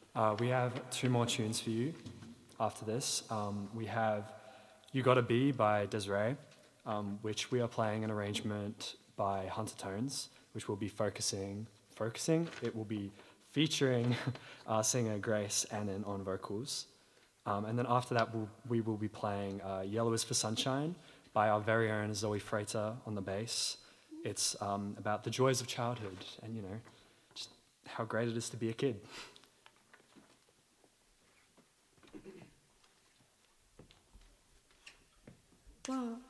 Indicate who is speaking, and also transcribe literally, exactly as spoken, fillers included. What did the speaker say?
Speaker 1: Uh, we have two more tunes for you after this. Um, we have You Gotta Be by Desiree, um, which we are playing an arrangement by Hunter Tones, which will be focusing, focusing, it will be featuring our singer Grace Annan on vocals. Um, and then after that, we'll, we will be playing uh, Yellow is for Sunshine by our very own Zoe Freighter on the bass. It's um, about the joys of childhood and, you know, just how great it is to be a kid.
Speaker 2: One,